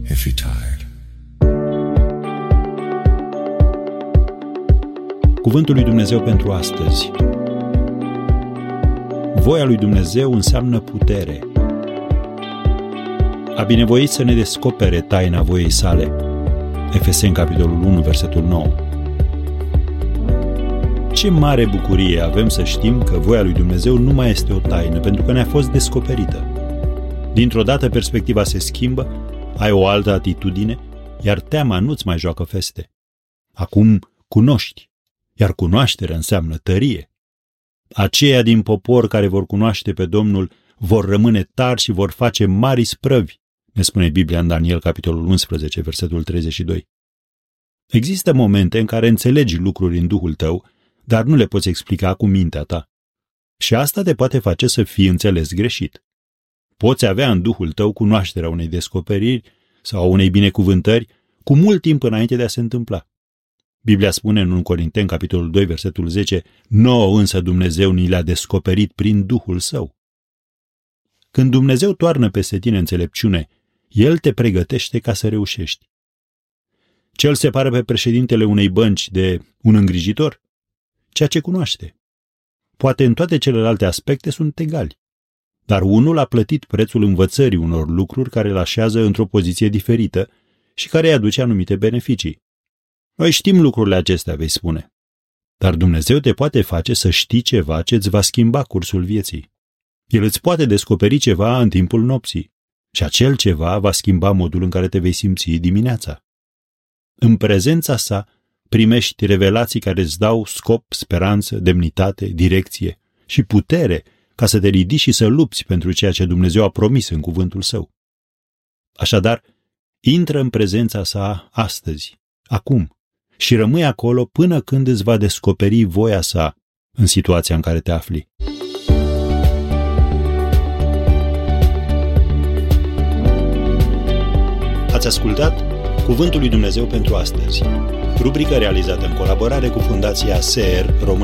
if you're tired. Cuvântul lui Dumnezeu pentru astăzi. Voia lui Dumnezeu înseamnă putere. A binevoit să ne descopere taina voiei sale. Efeseni, capitolul 1, versetul 9. Ce mare bucurie avem să știm că voia lui Dumnezeu nu mai este o taină, pentru că ne-a fost descoperită. Dintr-o dată perspectiva se schimbă, ai o altă atitudine, iar teama nu-ți mai joacă feste. Acum cunoști, iar cunoașterea înseamnă tărie. Aceia din popor care vor cunoaște pe Domnul vor rămâne tari și vor face mari sprăvi, ne spune Biblia în Daniel, capitolul 11, versetul 32. Există momente în care înțelegi lucruri în Duhul tău, dar nu le poți explica cu mintea ta. Și asta te poate face să fii înțeles greșit. Poți avea în Duhul tău cunoașterea unei descoperiri sau a unei binecuvântări cu mult timp înainte de a se întâmpla. Biblia spune în 1 Corinteni, capitolul 2, versetul 10, nouă însă Dumnezeu ni le-a descoperit prin Duhul Său. Când Dumnezeu toarnă peste tine înțelepciune, El te pregătește ca să reușești. Ce îl separă pe președintele unei bănci de un îngrijitor? Ceea ce cunoaște. Poate în toate celelalte aspecte sunt egali. Dar unul a plătit prețul învățării unor lucruri care îl așează într-o poziție diferită și care îi aduce anumite beneficii. Noi știm lucrurile acestea, vei spune. Dar Dumnezeu te poate face să știi ceva ce îți va schimba cursul vieții. El îți poate descoperi ceva în timpul nopții și acel ceva va schimba modul în care te vei simți dimineața. În prezența sa primești revelații care îți dau scop, speranță, demnitate, direcție și putere ca să te ridici și să lupți pentru ceea ce Dumnezeu a promis în cuvântul Său. Așadar, intră în prezența sa astăzi, acum, și rămâi acolo până când îți va descoperi voia sa în situația în care te afli. Ați ascultat Cuvântul lui Dumnezeu pentru astăzi, rubrică realizată în colaborare cu Fundația SER România.